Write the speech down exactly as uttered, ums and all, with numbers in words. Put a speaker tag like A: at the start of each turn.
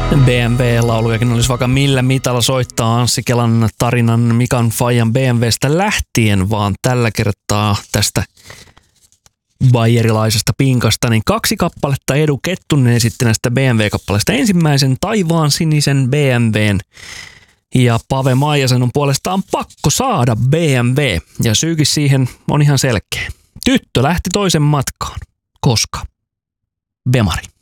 A: B M W-laulujakin olisi vaikka millä mitalla soittaa Anssi Kelan tarinan Mikan Fajan B M W:stä lähtien, vaan tällä kertaa tästä bayerilaisesta pinkasta, niin kaksi kappaletta Edu Kettunen esitti näistä B M W-kappaleista. Ensimmäisen taivaan sinisen B M W:n ja Pave Maijasen on puolestaan pakko saada B M W ja syykin siihen on ihan selkeä. Tyttö lähti toisen matkaan. Koska? Bemari.